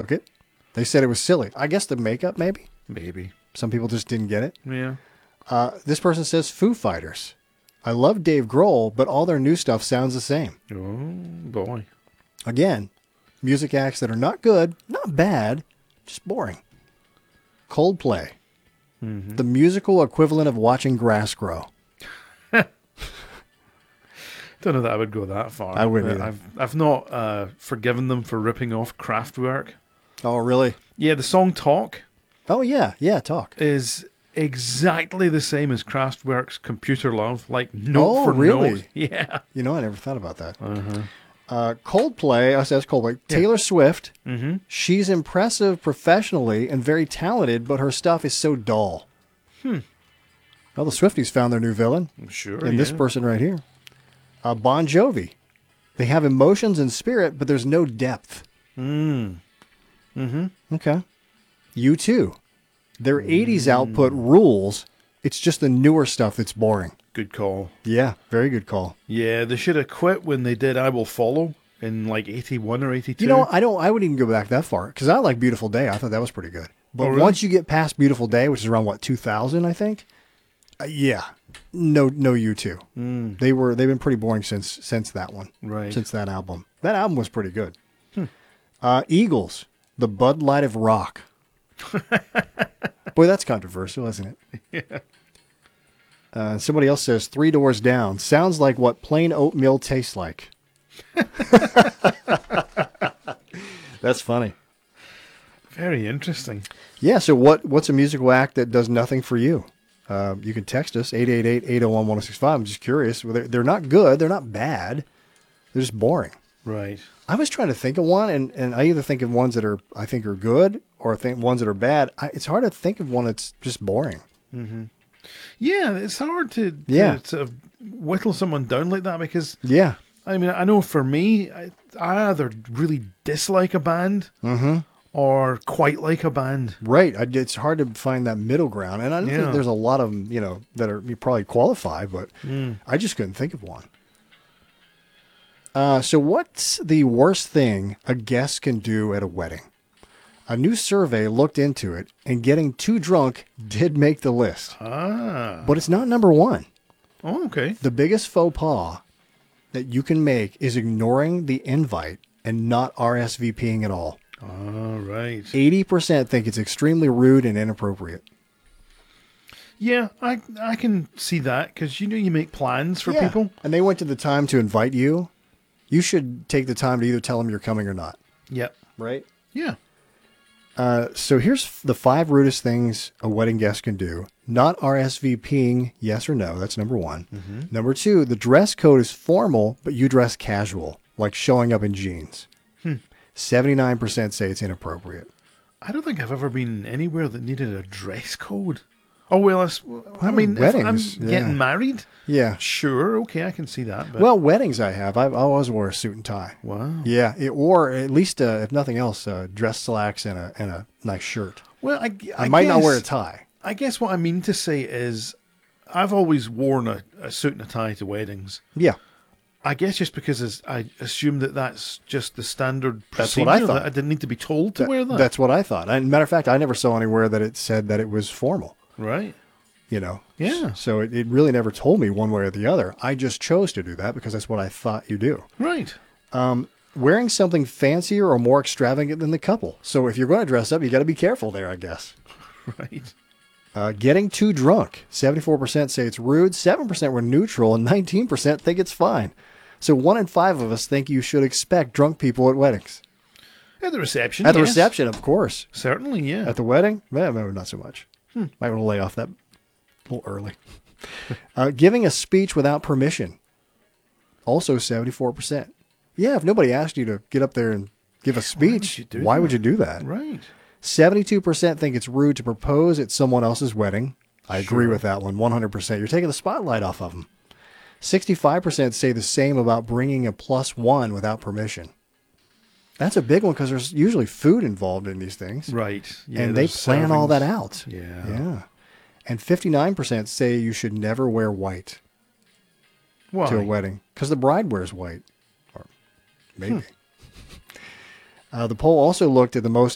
took it. They said it was silly. I guess the makeup, maybe. Maybe. Some people just didn't get it. Yeah. This person says Foo Fighters. I love Dave Grohl, but all their new stuff sounds the same. Oh, boy. Again, music acts that are not good, not bad, just boring. Coldplay. The musical equivalent of watching grass grow. Don't know that I would go that far. I wouldn't either. I've not forgiven them for ripping off Kraftwerk. Oh, really? Yeah, the song Talk Oh, yeah. Yeah, talk. is exactly the same as Kraftwerk's Computer Love, like note for really? note. Yeah. You know, I never thought about that. Uh-huh. Coldplay, I said Coldplay. Taylor Swift. Mm-hmm. She's impressive professionally and very talented, but her stuff is so dull. Well, the Swifties found their new villain Sure. in this person right here. Bon Jovi. They have emotions and spirit, but there's no depth. Okay. U2. Their 80s output rules. It's just the newer stuff that's boring. Good call. Yeah, very good call. Yeah, they should have quit when they did I Will Follow in like 81 or 82. You know, I wouldn't even go back that far because I like Beautiful Day. I thought that was pretty good. But really? once you get past Beautiful Day, which is around 2000, I think. Yeah, no, U2. They've been pretty boring since that one. Right. Since that album. That album was pretty good. Eagles, the Bud Light of rock. Boy, that's controversial, isn't it? Yeah. Somebody else says Three Doors Down sounds like what plain oatmeal tastes like. That's funny. Very interesting. Yeah. So what's a musical act that does nothing for you? You can text us 888-801-1065. I'm just curious. They're not good. They're not bad. They're just boring. Right. I was trying to think of one, and I either think of ones that I think are good or think ones that are bad. It's hard to think of one that's just boring. Yeah, it's hard to whittle someone down like that because, Yeah. I mean, I know for me, I either really dislike a band or quite like a band. Right. It's hard to find that middle ground. And I don't think there's a lot of them, that are you probably qualify, but I just couldn't think of one. So what's the worst thing a guest can do at a wedding? A new survey looked into it, and getting too drunk did make the list. But it's not number one. Oh, okay. The biggest faux pas that you can make is ignoring the invite and not RSVPing at all. All right. 80% think it's extremely rude and inappropriate. Yeah, I can see that because, you make plans for people. And they went to the time to invite you. You should take the time to either tell them you're coming or not. Yep. Right? Yeah. So here's the 5 rudest things a wedding guest can do. Not RSVPing, yes or no. That's number 1. Number 2, the dress code is formal, but you dress casual, like showing up in jeans. 79% say it's inappropriate. I don't think I've ever been anywhere that needed a dress code. Oh, well, I mean, weddings, if I'm getting married, Yeah. sure, okay, I can see that. But Well, weddings I have. I always wore a suit and tie. wow. Yeah, or at least, if nothing else, dress slacks and a nice shirt. Well, I might not guess- wear a tie. I guess what I mean to say is I've always worn a suit and a tie to weddings. Yeah. I guess just because I assume that's just the standard That's procedure. what I thought. That I didn't need to be told to wear that. That's what I thought. And matter of fact, I never saw anywhere that it said that it was formal. Right. Yeah. So it really never told me one way or the other. I just chose to do that because that's what I thought you do. Right. Wearing something fancier or more extravagant than the couple. So if you're going to dress up, you got to be careful there, I guess. Right. Getting too drunk. 74% say it's rude. 7% were neutral, and 19% think it's fine. So 1 in 5 of us think you should expect drunk people at weddings. At the reception. At the yes. reception, of course. Certainly, yeah. At the wedding, maybe not so much. Might want to lay off that a little early. Giving a speech without permission. Also 74%. Yeah, if nobody asked you to get up there and give a speech, why would you do that? Right. 72% think it's rude to propose at someone else's wedding. I agree with that one, 100%. You're taking the spotlight off of them. 65% say the same about bringing a +1 without permission. That's a big one because there's usually food involved in these things. Right. Yeah, And they there's plan all servings. that out. Yeah. Yeah. And 59% say you should never wear white Why? to a wedding because the bride wears white. Or maybe. The poll also looked at the most